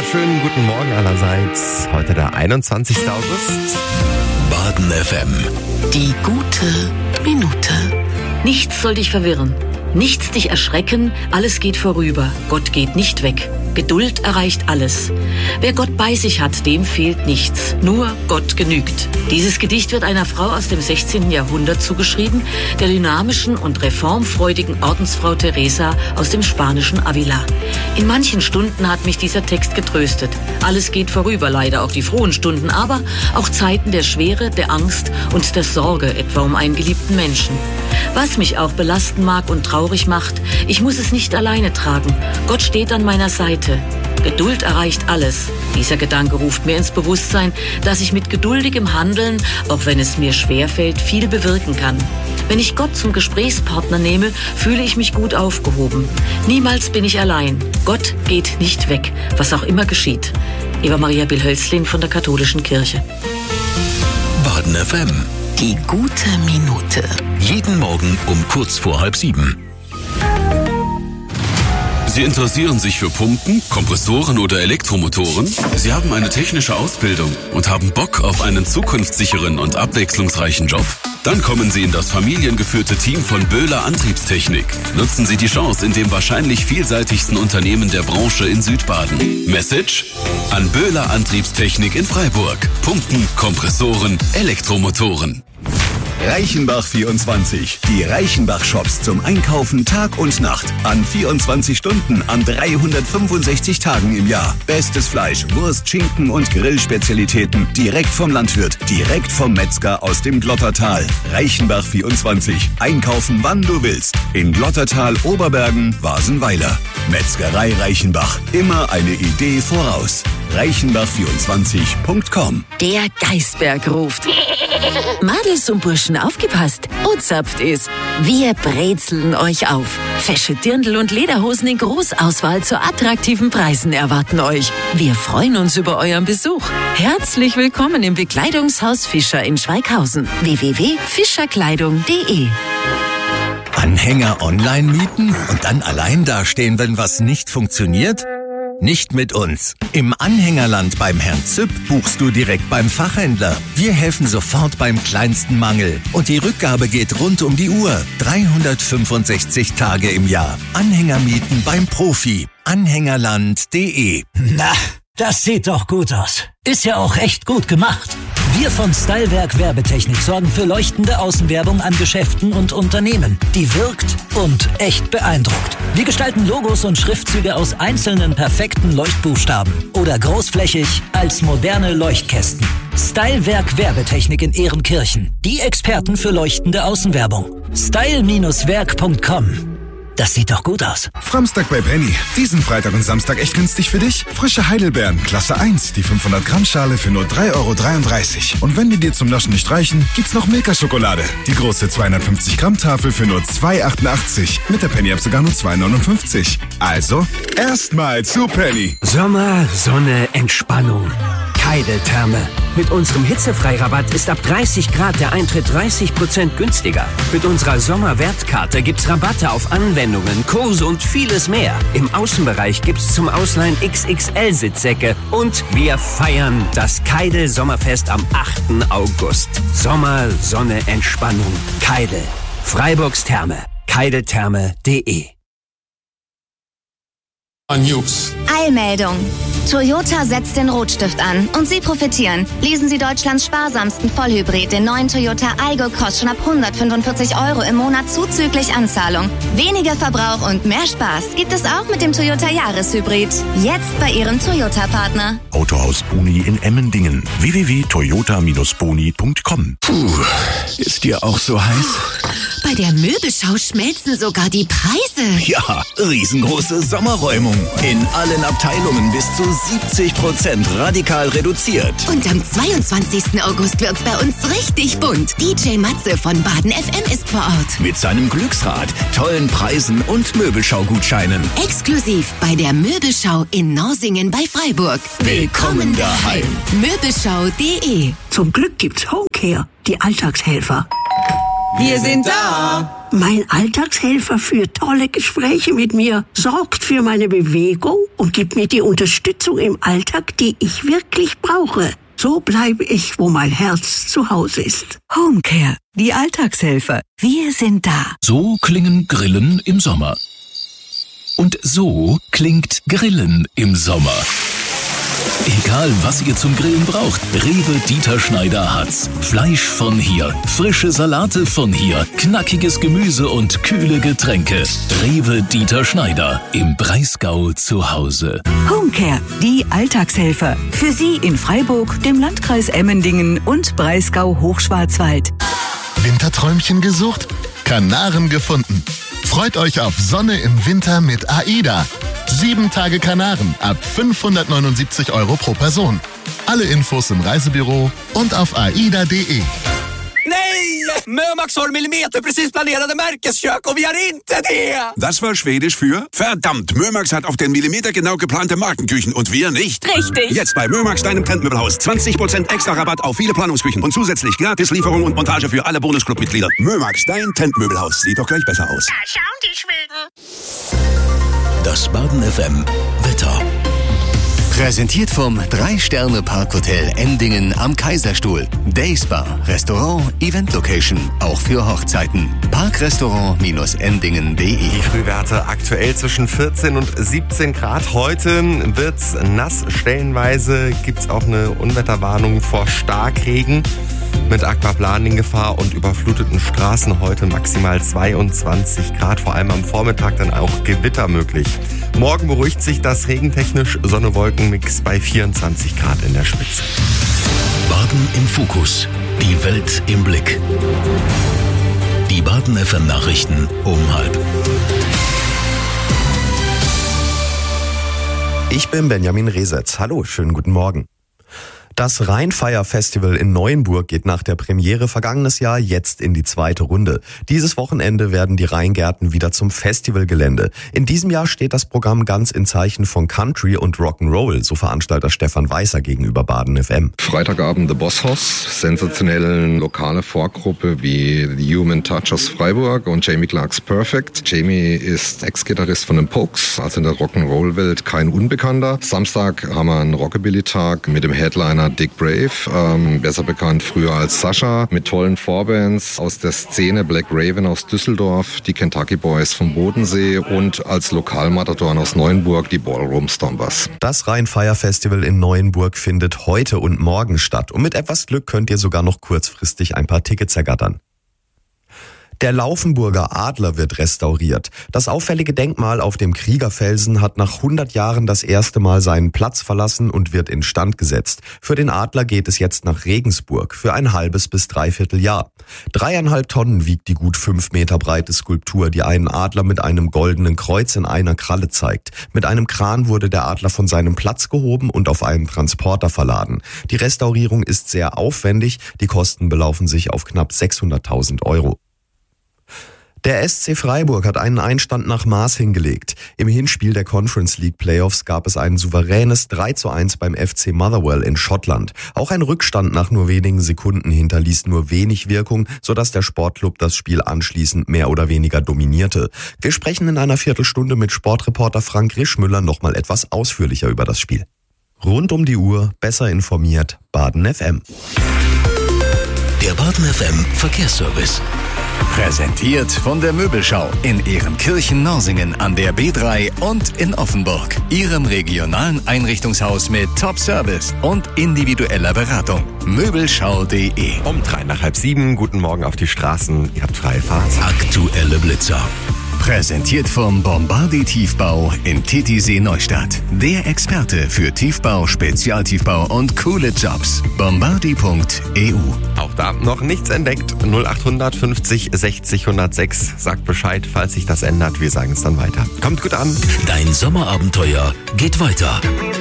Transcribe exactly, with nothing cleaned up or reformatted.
wunderschönen guten Morgen allerseits. Heute der einundzwanzigster August. Baden F M. Die gute Minute. Nichts soll dich verwirren. Nichts dich erschrecken. Alles geht vorüber. Gott geht nicht weg. Geduld erreicht alles. Wer Gott bei sich hat, dem fehlt nichts. Nur Gott genügt. Dieses Gedicht wird einer Frau aus dem sechzehnten Jahrhundert zugeschrieben, der dynamischen und reformfreudigen Ordensfrau Teresa aus dem spanischen Avila. In manchen Stunden hat mich dieser Text getröstet. Alles geht vorüber, leider auch die frohen Stunden, aber auch Zeiten der Schwere, der Angst und der Sorge, etwa um einen geliebten Menschen. Was mich auch belasten mag und traurig macht, ich muss es nicht alleine tragen. Gott steht an meiner Seite. Geduld erreicht alles. Dieser Gedanke ruft mir ins Bewusstsein, dass ich mit geduldigem Handeln, auch wenn es mir schwerfällt, viel bewirken kann. Wenn ich Gott zum Gesprächspartner nehme, fühle ich mich gut aufgehoben. Niemals bin ich allein. Gott geht nicht weg, was auch immer geschieht. Eva Maria Bill-Hölzlin von der Katholischen Kirche. Baden F M. Die gute Minute. Jeden Morgen um kurz vor halb sieben. Sie interessieren sich für Pumpen, Kompressoren oder Elektromotoren? Sie haben eine technische Ausbildung und haben Bock auf einen zukunftssicheren und abwechslungsreichen Job? Dann kommen Sie in das familiengeführte Team von Böhler Antriebstechnik. Nutzen Sie die Chance in dem wahrscheinlich vielseitigsten Unternehmen der Branche in Südbaden. Message? An Böhler Antriebstechnik in Freiburg. Pumpen, Kompressoren, Elektromotoren. Reichenbach vierundzwanzig. Die Reichenbach-Shops zum Einkaufen Tag und Nacht. An vierundzwanzig Stunden, an dreihundertfünfundsechzig Tagen im Jahr. Bestes Fleisch, Wurst, Schinken und Grillspezialitäten. Direkt vom Landwirt, direkt vom Metzger aus dem Glottertal. Reichenbach vierundzwanzig. Einkaufen, wann du willst. In Glottertal, Oberbergen, Wasenweiler. Metzgerei Reichenbach. Immer eine Idee voraus. reichenbach vierundzwanzig punkt com. Der Geisberg ruft. Madels und Burschen, aufgepasst. Ozapft ist. Wir brezeln euch auf. Fesche Dirndl und Lederhosen in Großauswahl zu attraktiven Preisen erwarten euch. Wir freuen uns über euren Besuch. Herzlich willkommen im Bekleidungshaus Fischer in Schweighausen. w w w punkt fischerkleidung punkt de. Anhänger online mieten und dann allein dastehen, wenn was nicht funktioniert? Nicht mit uns. Im Anhängerland beim Herrn Züpp buchst du direkt beim Fachhändler. Wir helfen sofort beim kleinsten Mangel. Und die Rückgabe geht rund um die Uhr. dreihundertfünfundsechzig Tage im Jahr. Anhänger mieten beim Profi. Anhängerland punkt de. Na, das sieht doch gut aus. Ist ja auch echt gut gemacht. Wir von Stylewerk Werbetechnik sorgen für leuchtende Außenwerbung an Geschäften und Unternehmen, die wirkt und echt beeindruckt. Wir gestalten Logos und Schriftzüge aus einzelnen perfekten Leuchtbuchstaben oder großflächig als moderne Leuchtkästen. Stylewerk Werbetechnik in Ehrenkirchen. Die Experten für leuchtende Außenwerbung. style Werk punkt com. Das sieht doch gut aus. Framstag bei Penny. Diesen Freitag und Samstag echt günstig für dich. Frische Heidelbeeren, Klasse eins, die fünfhundert Gramm Schale für nur drei Euro dreiunddreißig. Und wenn die dir zum Naschen nicht reichen, gibt's noch Milka-Schokolade. Die große zweihundertfünfzig Gramm Tafel für nur zwei Euro achtundachtzig. Mit der Penny-App sogar nur zwei Euro neunundfünfzig. Also, erstmal zu Penny. Sommer, Sonne, Entspannung. Keidel-Therme. Mit unserem Hitzefreirabatt ist ab dreißig Grad der Eintritt dreißig Prozent günstiger. Mit unserer Sommerwertkarte gibt's Rabatte auf Anwendungen, Kurse und vieles mehr. Im Außenbereich gibt's zum Ausleihen X X L-Sitzsäcke. Und wir feiern das Keidel-Sommerfest am achten August. Sommer, Sonne, Entspannung. Keidel. Freiburgs Therme. keideltherme punkt de. News. Eilmeldung. Toyota setzt den Rotstift an und Sie profitieren. Leasen Sie Deutschlands sparsamsten Vollhybrid, den neuen Toyota Aygo Cross, schon ab hundertfünfundvierzig Euro im Monat zuzüglich Anzahlung. Weniger Verbrauch und mehr Spaß gibt es auch mit dem Toyota Jahreshybrid. Jetzt bei Ihrem Toyota-Partner. Autohaus Boni in Emmendingen. w w w punkt toyota boni punkt com. Puh, ist dir auch so heiß? Bei der Möbelschau schmelzen sogar die Preise. Ja, riesengroße Sommerräumung. In allen Abteilungen bis zu siebzig Prozent radikal reduziert. Und am zweiundzwanzigsten August wird's bei uns richtig bunt. D J Matze von Baden F M ist vor Ort. Mit seinem Glücksrad, tollen Preisen und Möbelschau-Gutscheinen. Exklusiv bei der Möbelschau in Norsingen bei Freiburg. Willkommen daheim. Möbelschau punkt de. Zum Glück gibt's Homecare, die Alltagshelfer. Wir sind da. Mein Alltagshelfer führt tolle Gespräche mit mir, sorgt für meine Bewegung und gibt mir die Unterstützung im Alltag, die ich wirklich brauche. So bleibe ich, wo mein Herz zu Hause ist. Homecare, die Alltagshelfer. Wir sind da. So klingen Grillen im Sommer. Und so klingt Grillen im Sommer. Egal, was ihr zum Grillen braucht, Rewe Dieter Schneider hat's. Fleisch von hier, frische Salate von hier, knackiges Gemüse und kühle Getränke. Rewe Dieter Schneider, im Breisgau zu Hause. Homecare, die Alltagshelfer. Für Sie in Freiburg, dem Landkreis Emmendingen und Breisgau-Hochschwarzwald. Winterträumchen gesucht? Kanaren gefunden. Freut euch auf Sonne im Winter mit AIDA. Sieben Tage Kanaren ab fünfhundertneunundsiebzig Euro pro Person. Alle Infos im Reisebüro und auf aida punkt de. Nej! Mömax har millimeterprecis planerade Märkeskök och vi har inte det! Das war Schwedisch für verdammt, Mömax hat auf den Millimeter genau geplante Markenküchen und wir nicht. Richtig. Jetzt bei Mömax, deinem Trendmöbelhaus. zwanzig Prozent extra Rabatt auf viele Planungsküchen und zusätzlich gratis Lieferung und Montage für alle Bonusclub-Mitglieder. Mömax, dein Trendmöbelhaus. Sieht doch gleich besser aus. Da schauen die Schweden. Das Baden F M Wetter. Präsentiert vom drei Sterne Parkhotel Endingen am Kaiserstuhl. Dayspa, Restaurant, Event Location, auch für Hochzeiten. Parkrestaurant Endingen punkt de. Die Frühwerte aktuell zwischen vierzehn und siebzehn Grad. Heute wird's nass stellenweise. Gibt's auch eine Unwetterwarnung vor Starkregen mit Aquaplaning-Gefahr und überfluteten Straßen. Heute maximal zweiundzwanzig Grad. Vor allem am Vormittag dann auch Gewitter möglich. Morgen beruhigt sich das regentechnisch. Sonne-Wolken-Mix bei vierundzwanzig Grad in der Spitze. Baden im Fokus. Die Welt im Blick. Die Baden F M Nachrichten um halb. Ich bin Benjamin Resetz. Hallo, schönen guten Morgen. Das Rheinfire-Festival in Neuenburg geht nach der Premiere vergangenes Jahr jetzt in die zweite Runde. Dieses Wochenende werden die Rheingärten wieder zum Festivalgelände. In diesem Jahr steht das Programm ganz in Zeichen von Country und Rock'n'Roll, so Veranstalter Stefan Weißer gegenüber Baden F M. Freitagabend The Boss Hoss, sensationelle lokale Vorgruppe wie The Human Touch aus Freiburg und Jamie Clark's Perfect. Jamie ist Ex-Gitarrist von den Pokes, also in der Rock'n'Roll-Welt kein Unbekannter. Samstag haben wir einen Rockabilly-Tag mit dem Headliner Dick Brave, ähm, besser bekannt früher als Sascha, mit tollen Vorbands aus der Szene Black Raven aus Düsseldorf, die Kentucky Boys vom Bodensee und als Lokalmatadoren aus Neuenburg die Ballroom Stompers. Das Rheinfire Festival in Neuenburg findet heute und morgen statt und mit etwas Glück könnt ihr sogar noch kurzfristig ein paar Tickets ergattern. Der Laufenburger Adler wird restauriert. Das auffällige Denkmal auf dem Kriegerfelsen hat nach hundert Jahren das erste Mal seinen Platz verlassen und wird instand gesetzt. Für den Adler geht es jetzt nach Regensburg für ein halbes bis dreiviertel Jahr. Dreieinhalb Tonnen wiegt die gut fünf Meter breite Skulptur, die einen Adler mit einem goldenen Kreuz in einer Kralle zeigt. Mit einem Kran wurde der Adler von seinem Platz gehoben und auf einen Transporter verladen. Die Restaurierung ist sehr aufwendig. Die Kosten belaufen sich auf knapp sechshunderttausend Euro. Der S C Freiburg hat einen Einstand nach Maß hingelegt. Im Hinspiel der Conference League Playoffs gab es ein souveränes drei zu eins beim F C Motherwell in Schottland. Auch ein Rückstand nach nur wenigen Sekunden hinterließ nur wenig Wirkung, sodass der Sportclub das Spiel anschließend mehr oder weniger dominierte. Wir sprechen in einer Viertelstunde mit Sportreporter Frank Rischmüller nochmal etwas ausführlicher über das Spiel. Rund um die Uhr, besser informiert, Baden F M. Der Baden F M Verkehrsservice. Präsentiert von der Möbelschau in Ehrenkirchen-Norsingen an der B drei und in Offenburg. Ihrem regionalen Einrichtungshaus mit Top-Service und individueller Beratung. Möbelschau punkt de. Um drei nach halb sieben, guten Morgen auf die Straßen, ihr habt freie Fahrt. Aktuelle Blitzer. Präsentiert vom Bombardi Tiefbau in Titisee Neustadt. Der Experte für Tiefbau, Spezialtiefbau und coole Jobs. Bombardi punkt e u. Auch da noch nichts entdeckt. null acht fünfzig sechzig hundertsechs. Sagt Bescheid, falls sich das ändert. Wir sagen es dann weiter. Kommt gut an. Dein Sommerabenteuer geht weiter.